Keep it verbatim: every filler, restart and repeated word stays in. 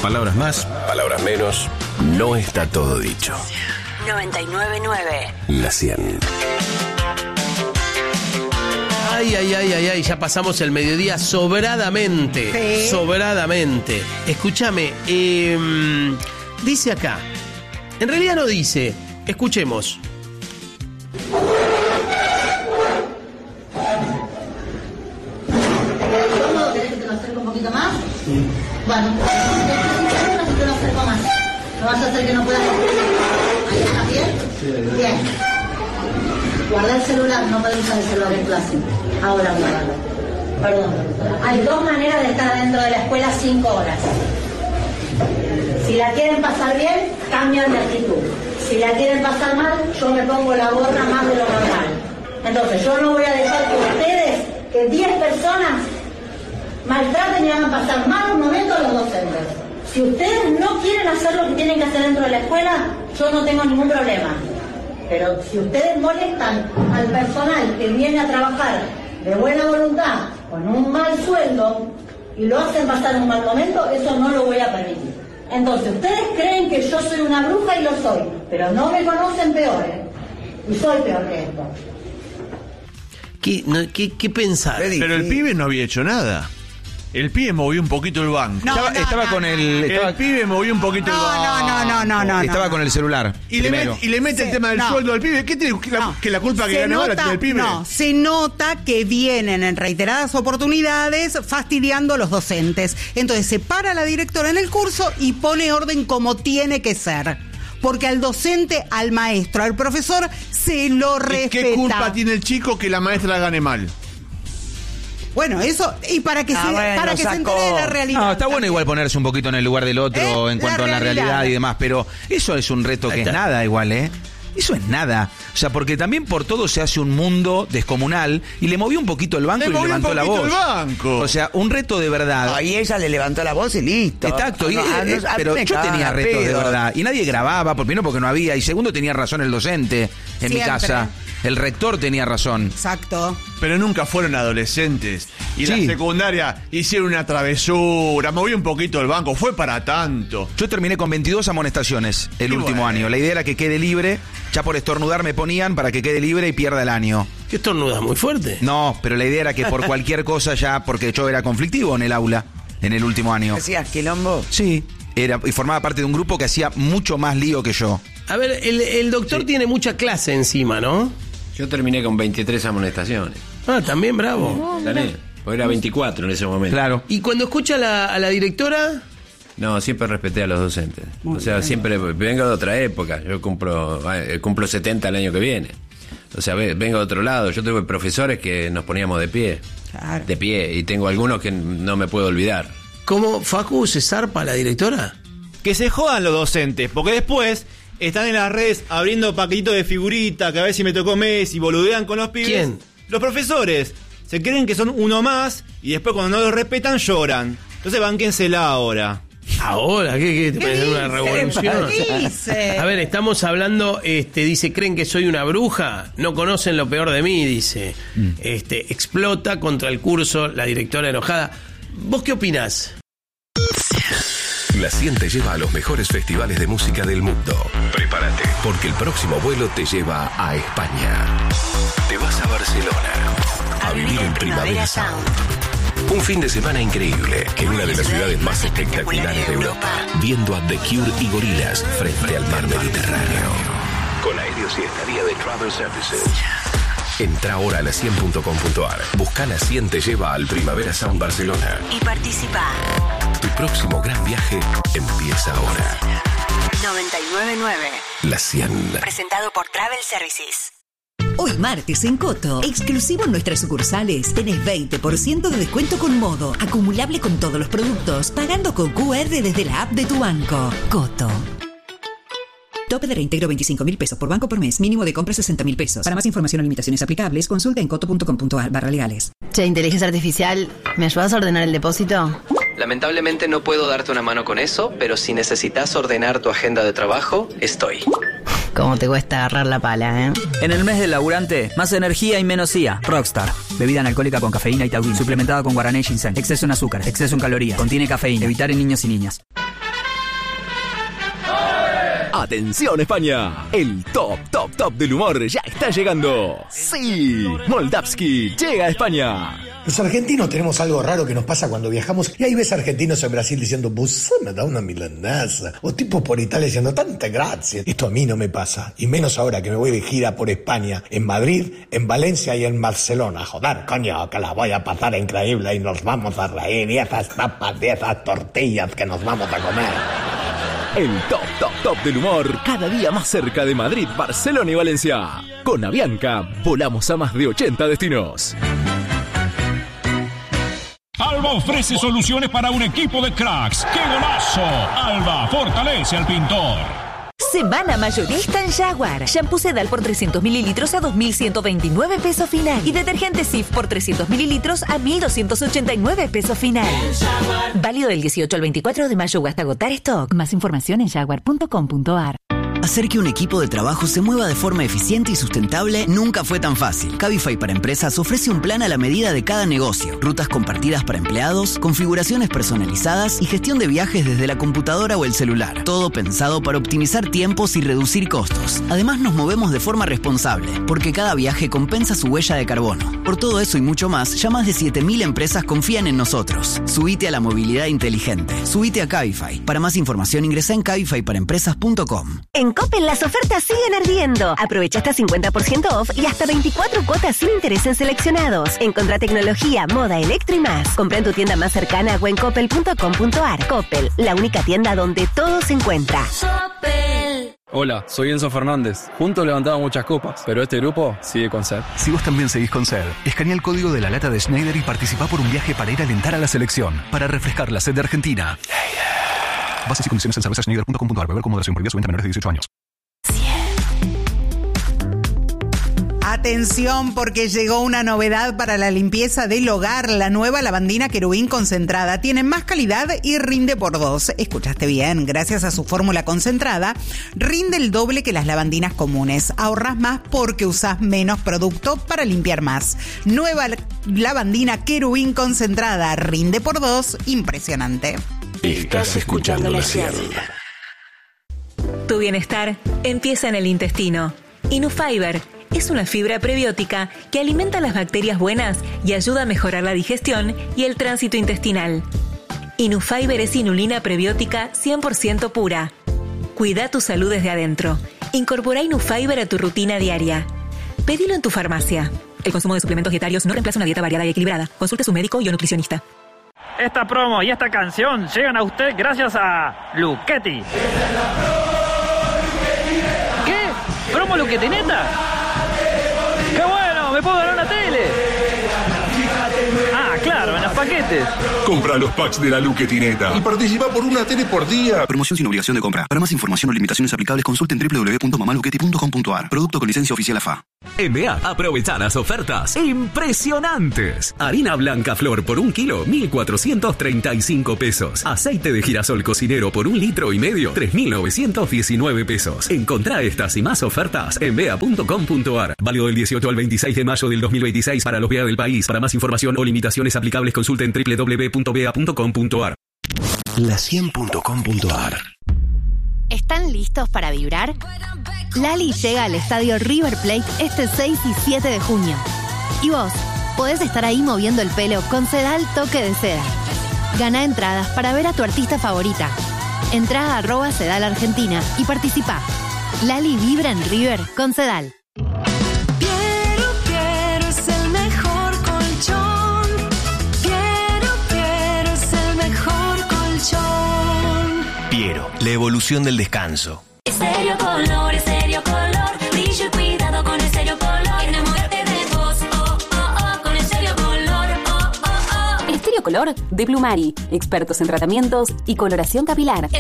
Palabras más, palabras menos, no está todo dicho. noventa y nueve punto nueve. La cien. Ay, ay, ay, ay, ay, ya pasamos el mediodía sobradamente. Sí. Sobradamente. Escúchame, eh, dice acá. En realidad no dice. Escuchemos. ¿Cómo querés que te lo acerque un poquito más? Sí. Bueno, si te lo acerco más. ¿No vas a hacer que no puedas? ¿Ahí estás bien? Sí, bien. Bien. Guarda el celular, no podés usar el celular en clase. Ahora guardalo. Perdón. Hay dos maneras de estar dentro de la escuela cinco horas. Si la quieren pasar bien, cambian de actitud. Si la quieren pasar mal, yo me pongo la gorra más de lo normal. Entonces, yo no voy a dejar que ustedes, que diez personas, maltraten y hagan pasar malos momentos a los docentes. Si ustedes no quieren hacer lo que tienen que hacer dentro de la escuela, yo no tengo ningún problema. Pero si ustedes molestan al personal que viene a trabajar de buena voluntad, con un mal sueldo, y lo hacen pasar un mal momento, eso no lo voy a permitir. Entonces, ustedes creen que yo soy una bruja y lo soy, pero no me conocen peor, ¿eh? Y soy peor que esto. ¿Qué, no, qué, qué pensar? Pero el pibe no había hecho nada. El pibe movió un poquito el banco. No, estaba no, estaba no, con no, el. Estaba, el pibe movió un poquito no, el banco. No, no, no, no, no. Estaba no. con el celular. Y le, met, y le mete sí, el tema del no. sueldo al pibe. ¿Qué tiene que la, no. que la culpa se que gana ahora tiene el pibe? No, se nota que vienen en reiteradas oportunidades fastidiando a los docentes. Entonces se para la directora en el curso y pone orden como tiene que ser. Porque al docente, al maestro, al profesor, se lo respeta. ¿Qué culpa tiene el chico que la maestra gane mal? Bueno, eso, y para que, ah, se, bueno, para que se entere de la realidad. No, está bueno igual ponerse un poquito en el lugar del otro ¿Eh? en cuanto la a la realidad y demás, pero eso es un reto que es nada igual, ¿eh? Eso es nada. O sea, porque también por todo se hace un mundo descomunal y le movió un poquito el banco le y levantó la voz. El banco. O sea, un reto de verdad. No, y ella le levantó la voz y listo. Exacto. Y, no, eh, no, pero yo tenía retos de verdad. Y nadie grababa, primero porque no había, y segundo tenía razón el docente en Siempre. mi casa. El rector tenía razón. Exacto. Pero nunca fueron adolescentes. Y sí. la secundaria hicieron una travesura, movió un poquito el banco, fue para tanto. Yo terminé con veintidós amonestaciones el y último bueno. año. La idea era que quede libre. Ya por estornudar me ponían para que quede libre y pierda el año. ¿Qué estornudas? ¿Muy fuerte? No, pero la idea era que por cualquier cosa ya, porque yo era conflictivo en el aula, en el último año. ¿Hacías quilombo? Sí, era, y formaba parte de un grupo que hacía mucho más lío que yo. A ver, el, el doctor sí. tiene mucha clase encima, ¿no? Yo terminé con veintitrés amonestaciones. Ah, también bravo. No, Gané, porque era veinticuatro en ese momento. Claro. ¿Y cuando escucha a la, a la directora? No, siempre respeté a los docentes. Muy o sea, bien. siempre vengo de otra época. Yo cumplo, cumplo setenta el año que viene. O sea, vengo de otro lado. Yo tuve profesores que nos poníamos de pie. Claro. De pie. Y tengo algunos que no me puedo olvidar. ¿Cómo, Facu, se zarpa la directora? Que se jodan los docentes, porque después están en las redes abriendo paquetitos de figurita, que a ver si me tocó Messi, boludean con los pibes. ¿Quién? Los profesores. Se creen que son uno más y después cuando no los respetan lloran. Entonces bánquensela ahora. Ahora, ¿qué, qué te parece una revolución? ¿Qué dice? A ver, estamos hablando, este, dice, ¿creen que soy una bruja? No conocen lo peor de mí, dice. Mm. Este, explota contra el curso la directora enojada. ¿Vos qué opinás? La cien te lleva a los mejores festivales de música del mundo. Prepárate, porque el próximo vuelo te lleva a España. Te vas a Barcelona a, a vivir en Primavera Sound. Un fin de semana increíble en una de las ciudades más espectaculares de Europa, viendo a The Cure y Gorillaz frente al mar Mediterráneo. Con aéreos y estadía de Travel Services. Entra ahora a la cien punto com punto a r. Busca La cien te lleva al Primavera Sound Barcelona. Y participa. Tu próximo gran viaje empieza ahora. noventa y nueve punto nueve. La cien. Presentado por Travel Services. Hoy martes en Coto, exclusivo en nuestras sucursales, tenés veinte por ciento de descuento con Modo, acumulable con todos los productos, pagando con Q R desde la app de tu banco. Coto. Tope de reintegro veinticinco mil pesos por banco por mes, mínimo de compra sesenta mil pesos. Para más información o limitaciones aplicables, consulta en coto punto com punto a r barra legales. Che, inteligencia artificial, ¿me ayudas a ordenar el depósito? Lamentablemente no puedo darte una mano con eso, pero si necesitas ordenar tu agenda de trabajo, estoy. ¿Cómo te cuesta agarrar la pala, eh? En el mes del laburante, más energía y menos I A. Rockstar. Bebida analcohólica con cafeína y taurina. Suplementada con guaraná y ginseng. Exceso en azúcar. Exceso en calorías. Contiene cafeína. Evitar en niños y niñas. Atención España, el top, top, top del humor ya está llegando. Sí, Moldavsky llega a España. Los argentinos tenemos algo raro que nos pasa cuando viajamos y ahí ves argentinos en Brasil diciendo, pues me da una milanesa. O tipos por Italia diciendo, tanta gracia. Esto a mí no me pasa. Y menos ahora que me voy de gira por España, en Madrid, en Valencia y en Barcelona. Joder, coño, que la voy a pasar increíble y nos vamos a reír. Y esas tapas y esas tortillas que nos vamos a comer. El top, top, top del humor, cada día más cerca de Madrid, Barcelona y Valencia. Con Avianca, volamos a más de ochenta destinos. Alba ofrece soluciones para un equipo de cracks. ¡Qué golazo! Alba fortalece al pintor. Semana mayorista en Jaguar. Shampoo Sedal por trescientos mililitros a dos mil ciento veintinueve pesos final. Y detergente Cif por trescientos mililitros a mil doscientos ochenta y nueve pesos final. Válido del dieciocho al veinticuatro de mayo o hasta agotar stock. Más información en jaguar punto com punto a r. Hacer que un equipo de trabajo se mueva de forma eficiente y sustentable nunca fue tan fácil. Cabify para Empresas ofrece un plan a la medida de cada negocio, rutas compartidas para empleados, configuraciones personalizadas y gestión de viajes desde la computadora o el celular. Todo pensado para optimizar tiempos y reducir costos. Además nos movemos de forma responsable, porque cada viaje compensa su huella de carbono. Por todo eso y mucho más, ya más de siete mil empresas confían en nosotros. Subite a la movilidad inteligente. Subite a Cabify. Para más información ingresa en cabify para empresas punto com. En Coppel las ofertas siguen ardiendo. Aprovecha hasta cincuenta por ciento off y hasta veinticuatro cuotas sin interés en seleccionados. Encontrá tecnología, moda, electro y más. Compra en tu tienda más cercana o en coppel punto com punto a r. Coppel, la única tienda donde todo se encuentra. Coppel. Hola, soy Enzo Fernández. Juntos levantamos muchas copas, pero este grupo sigue con sed. Si vos también seguís con sed, escanea el código de la lata de Schneider y participá por un viaje para ir a alentar a la selección, para refrescar la sed de Argentina. Bases y condiciones en cerveza schneider punto com punto a r. Beber con moderación, prohibida su venta a menores de dieciocho años. Atención, porque llegó una novedad para la limpieza del hogar. La nueva lavandina Querubín concentrada tiene más calidad y rinde por dos. Escuchaste bien, gracias a su fórmula concentrada, rinde el doble que las lavandinas comunes. Ahorras más porque usás menos producto para limpiar más. Nueva lavandina Querubín concentrada, rinde por dos, impresionante. Estás escuchando La Cien. Tu bienestar empieza en el intestino. Inufiber es una fibra prebiótica que alimenta las bacterias buenas y ayuda a mejorar la digestión y el tránsito intestinal. Inufiber es inulina prebiótica cien por ciento pura. Cuida tu salud desde adentro. Incorpora Inufiber a tu rutina diaria. Pedilo en tu farmacia. El consumo de suplementos dietarios no reemplaza una dieta variada y equilibrada. Consulte a su médico y o nutricionista. Esta promo y esta canción llegan a usted gracias a Luchetti. ¿Qué? ¿Promo Luchetti neta? ¡Qué bueno! ¡Me puedo ganar una tele! Ah, claro, en los paquetes. Compra los packs de la Luchetineta y participa por una tele por día. Promoción sin obligación de compra. Para más información o limitaciones aplicables, consulten doble u doble u doble u punto mamaluchetti punto com punto a r. Producto con licencia oficial A F A. En B A, aprovecha las ofertas impresionantes. Harina blanca flor por un kilo, mil cuatrocientos treinta y cinco pesos. Aceite de girasol cocinero por un litro y medio, tres mil novecientos diecinueve pesos. Encontrá estas y más ofertas en b a punto com punto a r. Válido del dieciocho al veintiséis de mayo del dos mil veintiséis para los B A del país. Para más información o limitaciones aplicables, consulten doble u doble u doble u punto b a punto com punto a r. la cien punto com punto a r. ¿Están listos para vibrar? Lali llega al estadio River Plate este seis y siete de junio. Y vos podés estar ahí moviendo el pelo con Sedal Toque de Seda. Gana entradas para ver a tu artista favorita. Entrá a arroba Sedal Argentina y participa. Lali vibra en River con Sedal. Piero, Piero es el mejor colchón. Piero, Piero es el mejor colchón. Piero, la evolución del descanso. Estéreo Color, Estéreo Color, brillo y cuidado con Estéreo Color. Enamórate de vos, oh, oh, oh, con Estéreo Color, oh, oh, oh. Estéreo Color de Plumari, expertos en tratamientos y coloración capilar.